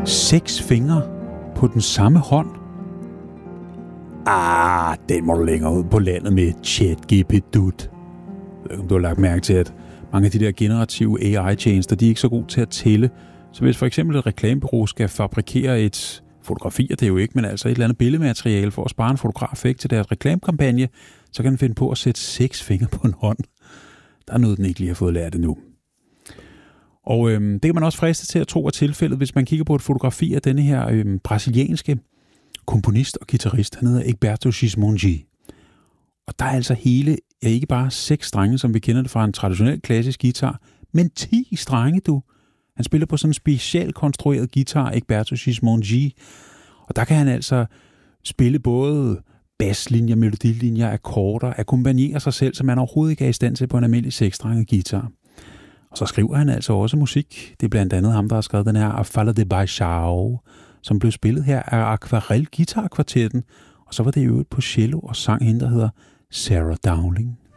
6 fingre på den samme hånd? Den må du længere ud på landet med ChatGPT. Jeg ved ikke, om du har lagt mærke til, at mange af de der generative AI-tjenester, de er ikke så gode til at tælle. Så hvis for eksempel et reklamebureau skal fabrikere et fotografi, det er jo ikke, men altså et eller andet billedmateriale for at spare en fotograf ikke til deres reklamekampagne, så kan den finde på at sætte 6 fingre på en hånd. Der er noget, den ikke lige har fået lært endnu. Og det kan man også friste til at tro af tilfældet, hvis man kigger på et fotografi af denne her brasilianske komponist og guitarist. Han hedder Egberto Gismonti. Og der er altså ikke bare 6 strenge, som vi kender det fra en traditionel klassisk guitar, men 10 strenge, du. Han spiller på sådan en specielt konstrueret guitar, Egberto Gismonti. Og der kan han altså spille både baslinjer, melodilinjer, akkorder, akkompagnere sig selv, som han overhovedet ikke er i stand til på en almindelig 6-strenget guitar. Og så skriver han altså også musik. Det er blandt andet ham, der har skrevet den her A Fala de Baixão, som blev spillet her af Aquarel Guitar Kvartetten. Og så var det jo på cello og sang hende, der hedder Sarah Dowling.